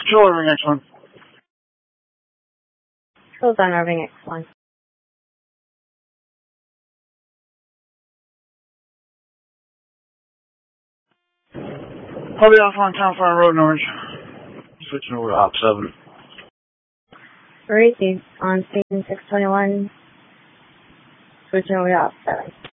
Control Irving X1. Controls on Irving X1. I'll be off on Town Farm Road, Norwich. Switching over to Op 7. Receive on station 621. Switching over to Op 7.